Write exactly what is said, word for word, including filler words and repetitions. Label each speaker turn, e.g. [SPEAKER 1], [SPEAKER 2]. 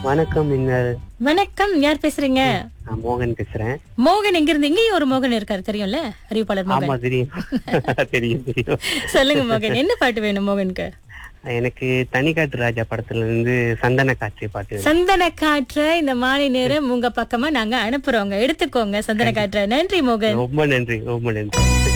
[SPEAKER 1] வணக்கம். மின்னல்.
[SPEAKER 2] வணக்கம், யார் பேசுறீங்க?
[SPEAKER 1] நான் மோகன் பேசுறேன்.
[SPEAKER 2] மோகன் எங்க இருந்து? இங்கேயும் ஒரு மோகன் இருக்காரு, தெரியும்ல, அறிவிப்பாளர்
[SPEAKER 1] ஆமா,
[SPEAKER 2] மோகன்.
[SPEAKER 1] தெரியும். தெரியும் தெரியும்.
[SPEAKER 2] சொல்லுங்க மோகன், என்ன பாட்டு வேணும் மோகனுக்கு?
[SPEAKER 1] எனக்கு தனிக்காட்டு ராஜா படத்துல இருந்து சந்தன காட்சி பாட்டு வேணும்.
[SPEAKER 2] சந்தன காற்ற இந்த மாலை நேரம் உங்க பக்கமா நாங்க அனுப்புறோங்க, எடுத்துக்கோங்க சந்தன காற்ற. நன்றி மோகன்.
[SPEAKER 1] ரொம்ப நன்றி, ரொம்ப நன்றி.